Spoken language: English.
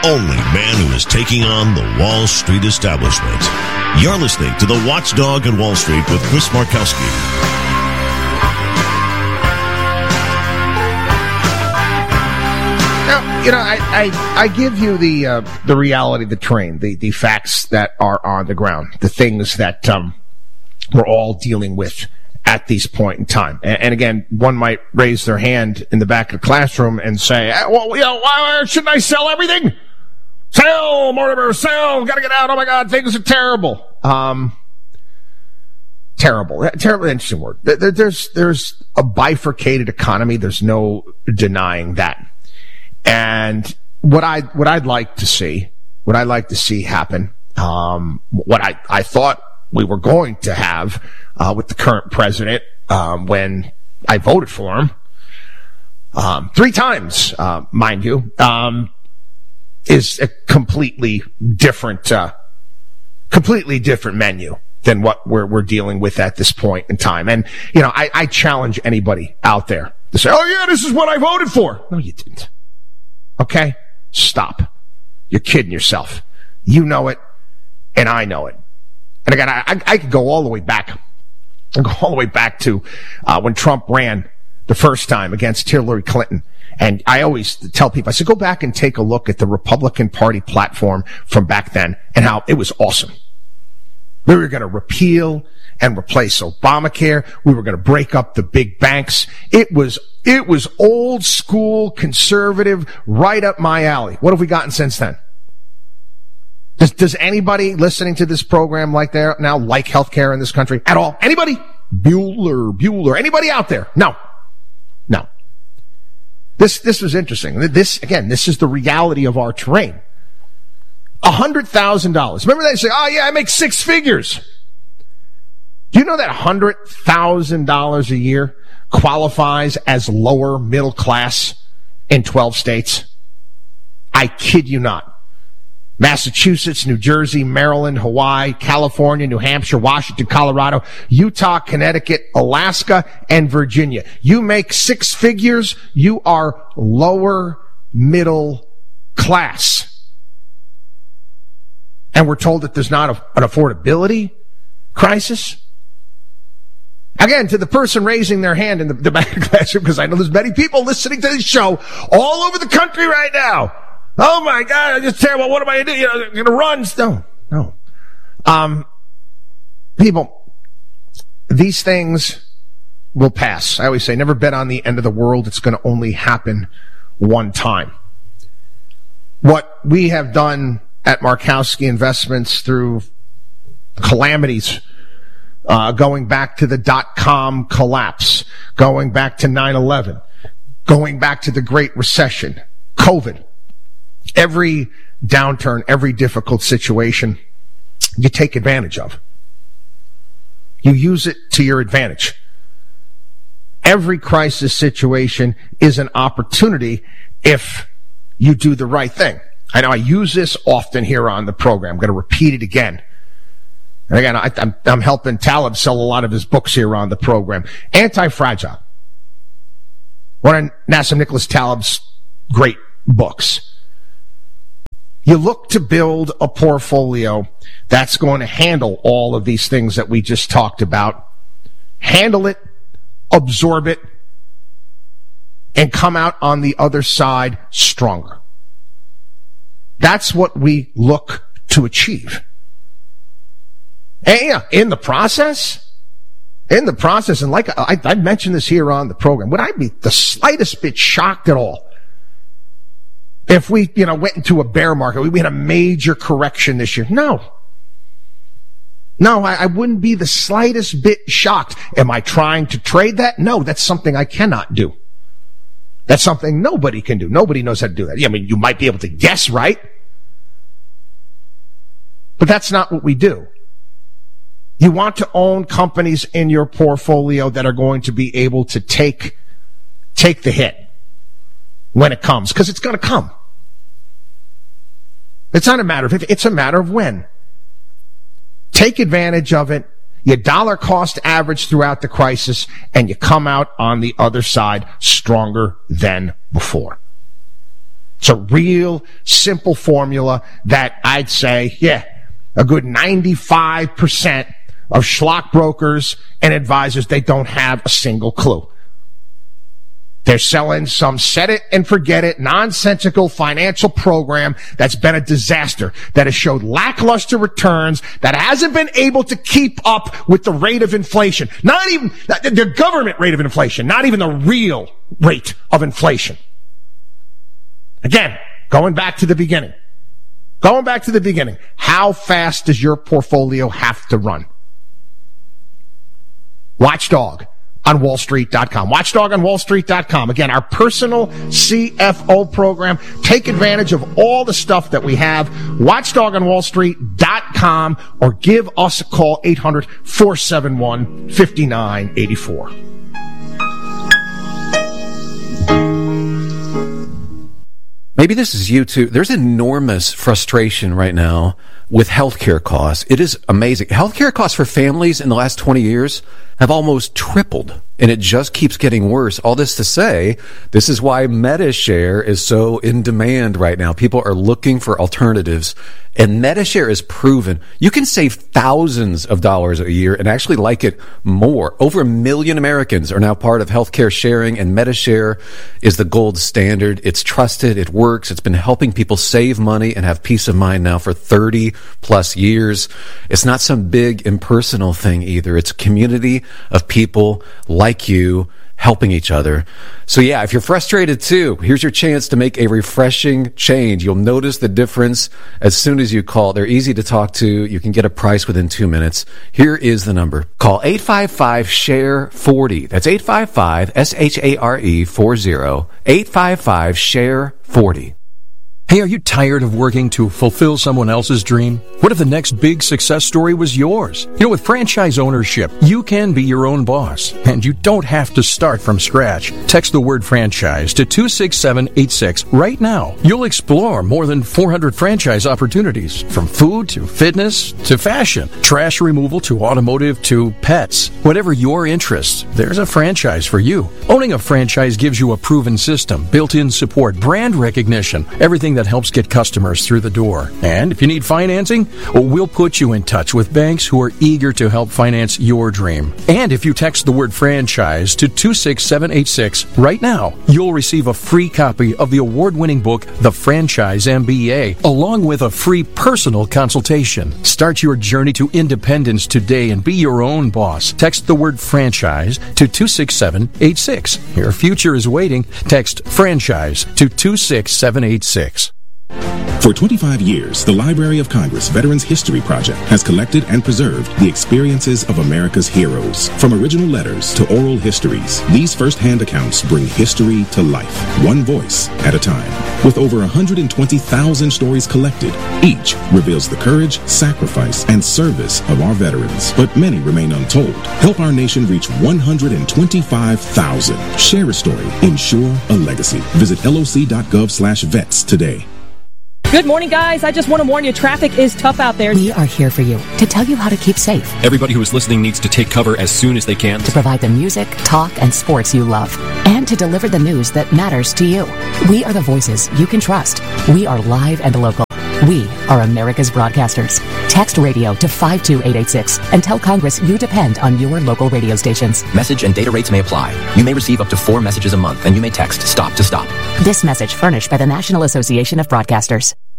only man who is taking on the Wall Street establishment. You're listening to The Watchdog on Wall Street with Chris Markowski. Now, I give you the reality of the train, the facts that are on the ground, the things that we're all dealing with at this point in time. And again, one might raise their hand in the back of the classroom and say, well, why shouldn't I sell everything? Sell, Mortimer, sell, gotta get out, oh my God, things are terrible. Terrible, interesting word. There's a bifurcated economy, there's no denying that. And what I'd like to see happen, what I thought we were going to have with the current president when I voted for him 3 times, mind you, is a completely different menu than what we're dealing with at this point in time. And I challenge anybody out there to say, "Oh yeah, this is what I voted for." No, you didn't. Okay, stop. You're kidding yourself. You know it, and I know it. And again, I could go all the way back. I go all the way back to when Trump ran the first time against Hillary Clinton. And I always tell people, I said, go back and take a look at the Republican Party platform from back then and how it was awesome. We were going to repeal and replace Obamacare. We were going to break up the big banks. It was old school, conservative, right up my alley. What have we gotten since then? Does anybody listening to this program like healthcare in this country at all? Anybody? Bueller, anybody out there? No. This was interesting. This is the reality of our terrain. $100,000. Remember they say, oh yeah, I make 6 figures. Do you know that $100,000 a year qualifies as lower middle class in 12 states? I kid you not. Massachusetts, New Jersey, Maryland, Hawaii, California, New Hampshire, Washington, Colorado, Utah, Connecticut, Alaska, and Virginia. You make 6 figures, you are lower middle class. And we're told that there's not an affordability crisis. Again, to the person raising their hand in the back of the classroom, because I know there's many people listening to this show all over the country right now. Oh my God, it's terrible. What am I going to do? I'm going to run. No. People, these things will pass. I always say, never bet on the end of the world. It's going to only happen one time. What we have done at Markowski Investments through calamities, going back to the .com collapse, going back to 9/11, going back to the Great Recession, COVID, every downturn, every difficult situation, you take advantage of. You use it to your advantage. Every crisis situation is an opportunity if you do the right thing. I know I use this often here on the program. I'm going to repeat it again. And again, I'm helping Taleb sell a lot of his books here on the program. Anti-Fragile. One of Nassim Nicholas Taleb's great books. You look to build a portfolio that's going to handle all of these things that we just talked about. Handle it, absorb it, and come out on the other side stronger. That's what we look to achieve. And yeah, in the process, and like I mentioned this here on the program, would I be the slightest bit shocked at all if we, went into a bear market, we had a major correction this year? No, I wouldn't be the slightest bit shocked. Am I trying to trade that? No, that's something I cannot do. That's something nobody can do. Nobody knows how to do that. I mean, you might be able to guess, right? But that's not what we do. You want to own companies in your portfolio that are going to be able to take the hit when it comes, because it's going to come. It's not a matter of if, it's a matter of when. Take advantage of it. You dollar cost average throughout the crisis, and you come out on the other side stronger than before. It's a real simple formula that I'd say, a good 95% of schlock brokers and advisors, they don't have a single clue. They're selling some set it and forget it, nonsensical financial program that's been a disaster, that has showed lackluster returns, that hasn't been able to keep up with the rate of inflation. Not even the government rate of inflation, not even the real rate of inflation. Again, going back to the beginning. How fast does your portfolio have to run? Watchdog on WallStreet.com. Watchdog on WallStreet.com. Again, our personal CFO program. Take advantage of all the stuff that we have. Watchdog on WallStreet.com, or give us a call, 800-471-5984. Maybe this is you too. There's enormous frustration right now with healthcare costs. It is amazing. Healthcare costs for families in the last 20 years have almost tripled, and it just keeps getting worse. All this to say, this is why MediShare is so in demand right now. People are looking for alternatives, and MediShare is proven. You can save thousands of dollars a year and actually like it more. Over 1 million Americans are now part of healthcare sharing, and MediShare is the gold standard. It's trusted. It works. It's been helping people save money and have peace of mind now for 30 plus years. It's not some big impersonal thing either. It's a community of people like you helping each other. So yeah, if you're frustrated too, here's your chance to make a refreshing change. You'll notice the difference as soon as you call. They're easy to talk to. You can get a price within 2 minutes. Here is the number. Call 855-SHARE-40. That's 855-SHARE-40. 855-SHARE-40. Hey, are you tired of working to fulfill someone else's dream? What if the next big success story was yours? You know, with franchise ownership, you can be your own boss, and you don't have to start from scratch. Text the word franchise to 26786 right now. You'll explore more than 400 franchise opportunities, from food to fitness to fashion, trash removal to automotive to pets. Whatever your interests, there's a franchise for you. Owning a franchise gives you a proven system, built-in support, brand recognition, everything that helps get customers through the door. And if you need financing, we'll put you in touch with banks who are eager to help finance your dream. And if you text the word franchise to 26786 right now, you'll receive a free copy of the award-winning book, The Franchise MBA, along with a free personal consultation. Start your journey to independence today and be your own boss. Text the word franchise to 26786. Your future is waiting. Text franchise to 26786. For 25 years, the Library of Congress Veterans History Project has collected and preserved the experiences of America's heroes. From original letters to oral histories, these first-hand accounts bring history to life, one voice at a time. With over 120,000 stories collected, each reveals the courage, sacrifice, and service of our veterans. But many remain untold. Help our nation reach 125,000. Share a story. Ensure a legacy. Visit loc.gov/vets today. Good morning, guys. I just want to warn you, traffic is tough out there. We are here for you to tell you how to keep safe. Everybody who is listening needs to take cover as soon as they can. To provide the music, talk, and sports you love. And to deliver the news that matters to you. We are the voices you can trust. We are live and local. We are America's broadcasters. Text radio to 52886 and tell Congress you depend on your local radio stations. Message and data rates may apply. You may receive up to 4 messages a month, and you may text STOP to stop. This message furnished by the National Association of Broadcasters.